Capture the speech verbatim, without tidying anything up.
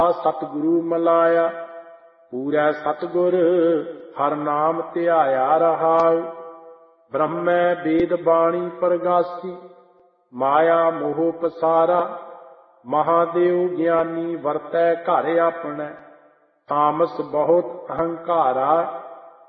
ਸਤਿਗੁਰੂ Malaya. ਪੂਰੈ ਸਤਿਗੁਰ ਹਰ ਨਾਮ ਧਿਆਇਆ ਰਹਾਉ। ਬ੍ਰਹਮੈ ਵੇਦ ਬਾਣੀ ਪ੍ਰਗਾਸੀ, ਮਾਇਆ ਮੋਹ ਪਸਾਰਾ। ਮਹਾਦੇਵ ਗਿਆਨੀ ਵਰਤੈ ਘਰ ਆਪਣੈ, ਤਾਮਸ ਬਹੁਤ ਅਹੰਕਾਰਾ।